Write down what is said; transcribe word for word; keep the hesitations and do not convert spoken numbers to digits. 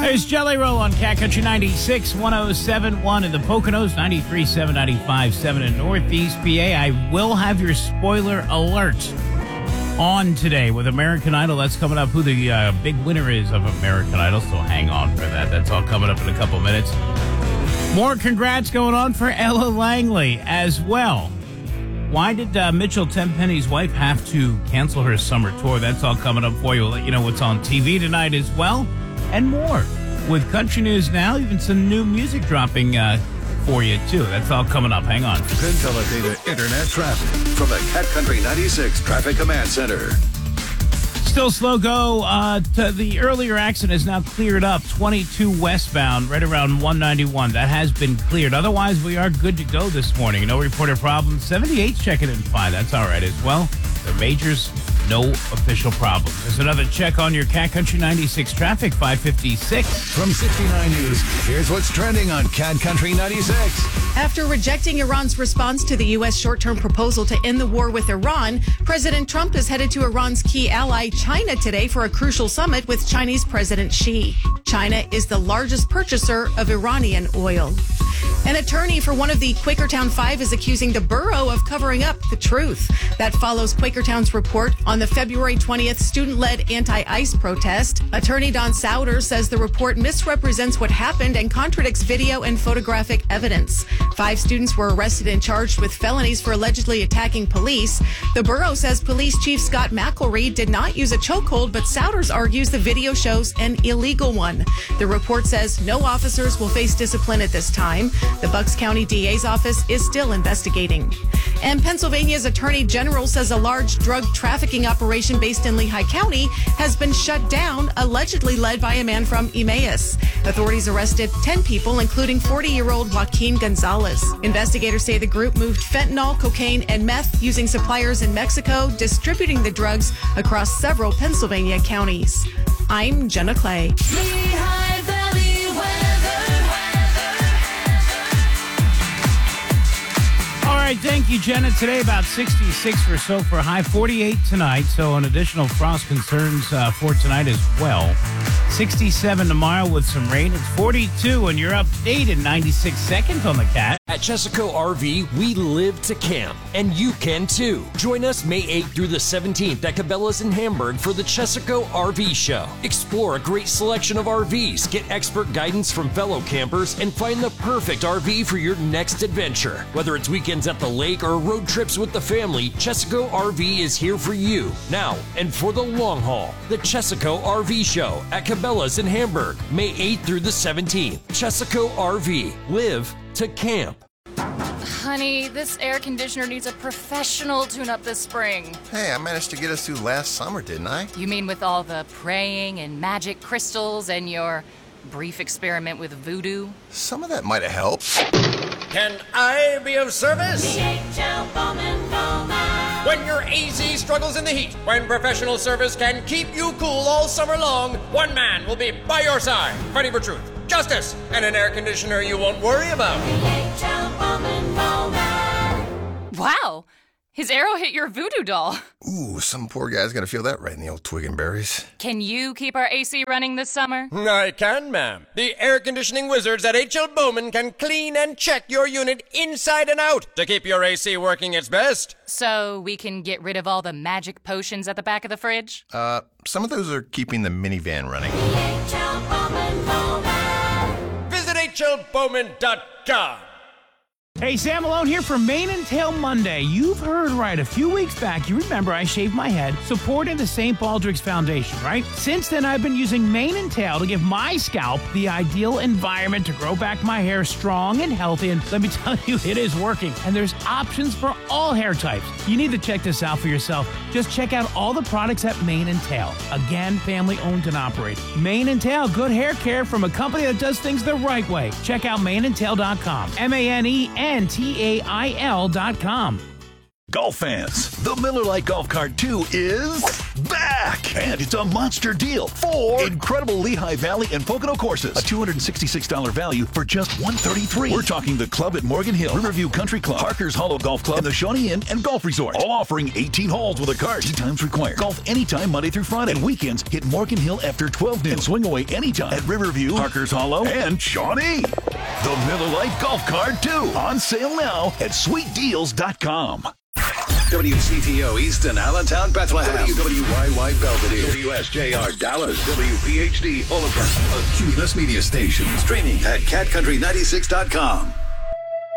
There's Jelly Roll on Cat Country ninety-six, one oh seven point one in the Poconos, ninety-three point seven, ninety-five point seven in Northeast P A. I will have your spoiler alert on today with American Idol. That's coming up, who the uh, big winner is of American Idol, so hang on for that. That's all coming up in a couple minutes. More congrats going on for Ella Langley as well. Why did uh, Mitchell Tenpenny's wife have to cancel her summer tour? That's all coming up for you. We'll let you know what's on T V tonight as well, and more. With Country News Now, even some new music dropping uh, for you, too. That's all coming up. Hang on. Pentella Internet traffic from the Cat Country ninety-six Traffic Command Center. Still slow go. Uh, to the earlier accident is now cleared up. twenty-two westbound, right around one ninety-one. That has been cleared. Otherwise, we are good to go this morning. No reported problems. seventy-eight's checking in fine. That's all right as well. The majors, no official problems. There's another check on your Cat Country ninety-six traffic, five fifty-six. From sixty-nine News, here's what's trending on Cat Country ninety-six. After rejecting Iran's response to the U S short-term proposal to end the war with Iran, President Trump is headed to Iran's key ally, China, today for a crucial summit with Chinese President Xi. China is the largest purchaser of Iranian oil. An attorney for one of the Quakertown Five is accusing the borough of covering up the truth. That follows Quakertown's report on the February twentieth student-led anti-ICE protest. Attorney Don Souter says the report misrepresents what happened and contradicts video and photographic evidence. Five students were arrested and charged with felonies for allegedly attacking police. The borough says Police Chief Scott McElreed did not use a chokehold, but Souders argues the video shows an illegal one. The report says no officers will face discipline at this time. The Bucks County D A's office is still investigating. And Pennsylvania's Attorney General says a large drug trafficking operation based in Lehigh County has been shut down, allegedly led by a man from Emmaus. Authorities arrested ten people, including forty-year-old Joaquin Gonzalez. Investigators say the group moved fentanyl, cocaine, and meth using suppliers in Mexico, distributing the drugs across several Pennsylvania counties. I'm Jenna Clay. Lehigh Valley weather. All right, thank you, Jenna. Today, about sixty-six or so for a high, forty-eight tonight. So an additional frost concerns uh, for tonight as well. sixty-seven tomorrow with some rain. It's forty-two, and you're updated ninety-six seconds on the Cat. At Chesaco R V, we live to camp, and you can too. Join us May eighth through the seventeenth at Cabela's in Hamburg for the Chesaco R V Show. Explore a great selection of R Vs, get expert guidance from fellow campers, and find the perfect R V for your next adventure. Whether it's weekends at the lake or road trips with the family, Chesaco R V is here for you now and for the long haul. The Chesaco R V Show at Cabela's in Hamburg, May eighth through the seventeenth. Chesaco R V. Live to camp. Honey, this air conditioner needs a professional tune-up this spring. Hey, I managed to get us through last summer, didn't I? You mean with all the praying and magic crystals and your brief experiment with voodoo? Some of that might have helped. Can I be of service? D H L Bowman Bowman. When your A Z struggles in the heat, when professional service can keep you cool all summer long, one man will be by your side, fighting for truth, justice, and an air conditioner you won't worry about. D H L Bowman Bowman. Wow! His arrow hit your voodoo doll. Ooh, some poor guy's gonna feel that right in the old twig and berries. Can you keep our A C running this summer? I can, ma'am. The air conditioning wizards at H L Bowman can clean and check your unit inside and out to keep your A C working its best. So we can get rid of all the magic potions at the back of the fridge? Uh, some of those are keeping the minivan running. D H L Bowman Bowman. Visit H L Bowman dot com. Hey, Sam Malone here for Mane and Tail Monday. You've heard right. A few weeks back, you remember I shaved my head supporting the Saint Baldrick's Foundation, right? Since then, I've been using Mane and Tail to give my scalp the ideal environment to grow back my hair strong and healthy. And let me tell you, it is working. And there's options for all hair types. You need to check this out for yourself. Just check out all the products at Mane and Tail. Again, family owned and operated. Mane and Tail, good hair care from a company that does things the right way. Check out mane and tail dot com. M A N E N T A I L dot com. Golf fans, the Miller Lite Golf Cart two is back! back. And it's a monster deal. Four incredible Lehigh Valley and Pocono courses. A two hundred sixty-six dollars value for just one hundred thirty-three dollars. We're talking the Club at Morgan Hill, Riverview Country Club, Parker's Hollow Golf Club, and the Shawnee Inn and Golf Resort. All offering eighteen holes with a cart. Tee times required. Golf anytime Monday through Friday. And weekends hit Morgan Hill after twelve noon. And swing away anytime at Riverview, Parker's Hollow, and Shawnee. The Miller Lite Golf Cart, too. On sale now at sweet deals dot com. W C T O Easton, Allentown, Bethlehem. W W Y Y Belvedere. W S J R Dallas. W P H D Oliver. A Cumulus Media Station. Streaming at cat country ninety-six dot com.